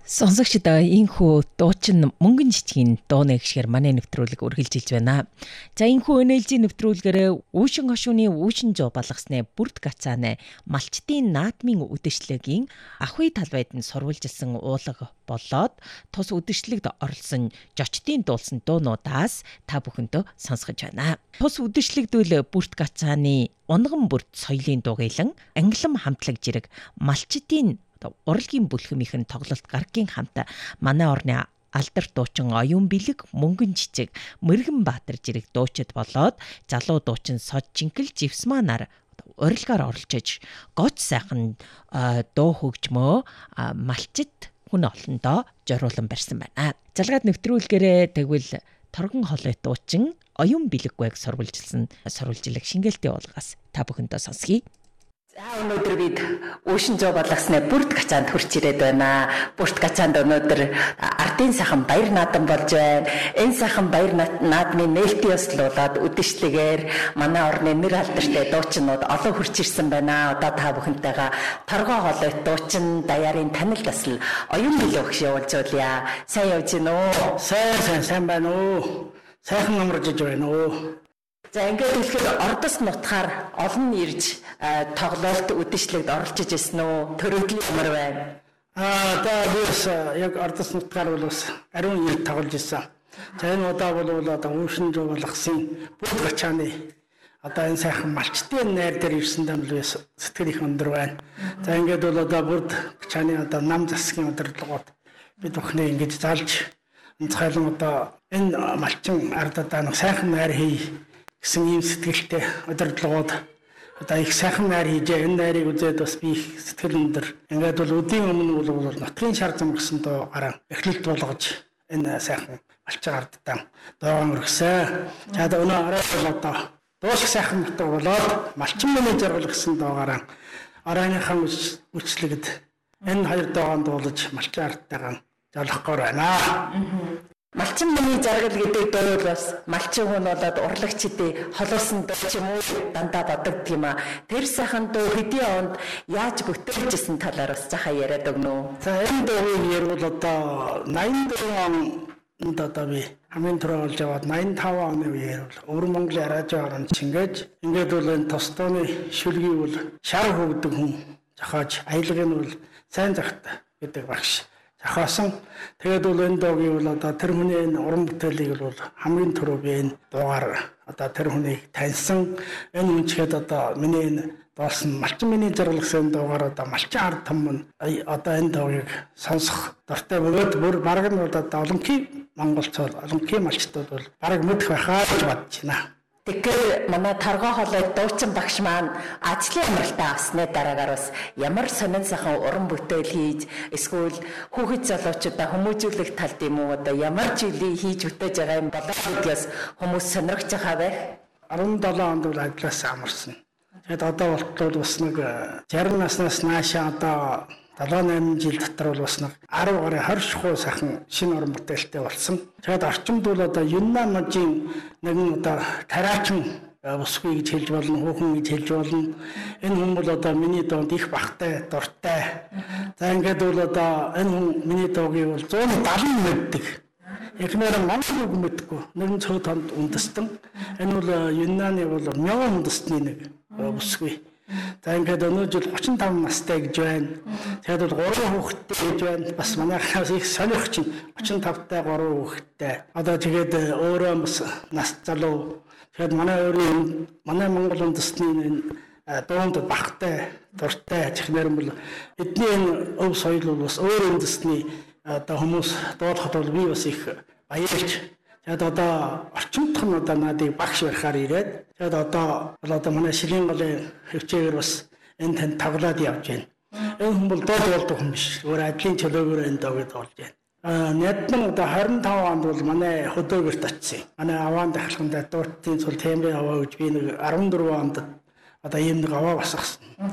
Сонсогчдоо энхүү дуучин мөнгөн жижигэн дууны гişгэр манай нэвтрүүлэг үргэлжилж байна. За энхүү өнөөлжийн нэвтрүүлгээр үүшин хошууны үүшин жоо балгасны бүрд гацааны малчтын наадмын үдэшлэгийн ахуй талбайд нь сурвалжилсан уулга болоод тус үдэшлэгт оролцсон жочдын дуулсан дуунуудаас та бүхэндөө сонсгож байна. Тус үдэшлэгдвэл бүрд гацааны унган бүрд соёлын дугуйлан англим хамтлаг жирэг малчтын урлагийн бүлхэмийн тоглолт гаргийн хамт манай орны алдар дуучин оюун бэлэг мөнгөн жижиг мэргэн баатар жирэг дуучид болоод залуу дуучин сод жинкэл живсманаар урилгаар оролцож гоц сайхан дуу хөгжмөө малчит хүн олондоо зориулан барьсан байна. Залгаад нэвтрүүлгээрээ тэгвэл торгон холой дуучин оюун бэлэггүйг сурвалжилсан сурвалжлаг шингээлтийн уулгаас та бүхэндээ сонсгий. За өнөөдөр бид үүшин жоо балгасны бүрд гацаанд хүрч ирээд байна. Бүрд гацаанд өнөөдөр ардын сайхан баяр наадам болж байна. Энэ сайхан баяр наадмын нээлтийн ёслуулаад үдэшлэгээр манай орны нэр алдартай дуучинууд олон хүрч ирсэн байна. Одоо та бүхэнтэйгээ торгоо холойт дуучин даяарын танил тасал оюун бэлэг өгш явуулж байлаа. Сайн явж гин үү? Сайн байна уу? Сайхан амарч байна уу? За ингээд хэлэхэд ордос нутгаар олон ирж тоглолт үдэшлэгт оролцож ирсэн үү? Төрөлдөл ямар байна? Биес яг ордос нутгаар бол бас ариун ирж тоглож ирсэн. За энэ удаа бол одоо үүшин жоо балгасын бүрд гацааны одоо энэ сайхан малчтын найр дээр ирсэндээ бол сэтгэл их өндөр байна. За ингээд бол одоо бүрд гацааны одоо нам засгийн удирдлагууд бид бүхний ингэж залж онцгойлон одоо энэ малчин ард одоо нэг сайхан найр хий гэсэн ийм сэтгэлтэй удирдлагууд одоо их сайхан найр хийжээ. Энэ найрыг үзээд бас би их сэтгэл өндөр. Ингээд бол өдийн өмнө бол нутгийн шар зам гэсэн доо гараа эхлэлт болгож энэ сайхан малчин ардтаа дууган өргөсөн. За өнөө арай бол одоо дуусах сайхан нутаг болоод малчин менежер гэсэн дуугаараа оройныхан үйлчлэгд энэ хоёр дуугаанд дуулж малчин ардтайгаа жолохгоор байна. Малчин миний жаргал гэдэг дуу бас малчин хүн болоод урлагчдын холуулсан дуу ч юм уу дандаа бодогддог юм а. Тэр сайхан дуу хэдийн онд яаж бүтээлжсэн талаар бас жаха яриад өгнө үү? За энэ дуугийн ярил одоо 84 онд одоо би хамгийн түрүү олж аваад 85 оны үеэр бол Өвөр Монголын радио орнд чингээж ингээд бол энэ тос дууны шүлгийг бол шар хөгдөг хүн зохиож аялгыг нь бол сайн захтай гэдэг багш ахаасан. Тэгээд бол энэ дуугийн бол одоо тэр хүний энэ уран бүтээлийг бол хамгийн түрүү би энэ дуугаар одоо тэр хүнийг таньсан. Энэ үнчгээд одоо миний энэ дуулсан малчин миний зорилгосон дуугаар одоо малчин ард түмэн одоо энэ дуугийг сонсох дуртай бөгөөд бүр бараг нь бол одоо олонхий монголчууд олонхий малчтууд бол бараг мэдэх байхаа гэж бодож байна. Тэгэхээр манай торгоо холой дуучин багш маань ажлын амралтаа авсны дараагаар бас ямар сонин сайхан уран бүтээл хийж эсвэл хүүхэд залуучуудаа хүмүүжүүлэх талд юм уу одоо ямар жилийн хийж бүтээж байгаа юм болоо гэдгээс хүмүүс сонирхож байгаа байх. 17 онд бол ажлаас амарсан. Тэгээд одоо болтол бас нэг 60 наснаас наашаа одоо 78 жил дотор бол бас нэг 10 гаруй 20 шахуу сайхан шинэ уран бүтээлтэй болсон. Тэгээд орчимд бол одоо Юннан мужийн нэгэн одоо тараачин усгүй гэж хэлж болно, хүүхэн гэж хэлж болно. Энэ хүн бол одоо миний дуунд их бахтай, дуртай. За ингээд бол одоо энэ хүн миний дуугийг бол 170 мэддэг. Эхнэр Монгол үг мэдгүй. Нэгэн цөөхөн тонд үндэстэн. Энэ бол Юннаны бол 1000 үндэстний нэг усгүй. За ингээд өнөө жил 35 настай гэж байна. Тэгээд бол 3 хүүхэдтэй гэж байна. Бас манайхаас их сонирх чинь 35-тай 3 хүүхэдтэй. Одоо тэгээд өөрөө бас нас залуу. Тэгээд манай Монгол үндэстний дуунд бахтай, дуртай чихнэр бол эдний энэ өв соёл бол бас өөр үндэстний одоо хүмүүс дуудахад бол би бас их баярлж. Тэгээд одоо орчимдох нь одоо надыг багш барихаар ирээд тэгээд одоо манай шилийн голын хөвчөөр бас энэ танд тоглоод явж байна. Энэ хүн бол доод болдог хүн биш. Өөр ажлын чөлөөгөөр энэ дууг дуулж байна. Надад одоо 25 онд бол манай хөдөөгөрт очив. Манай аваан дахлаханд дууртын цул темрийн аваа гэж би нэг 14 онд одоо ийм нэг аваа басгасан.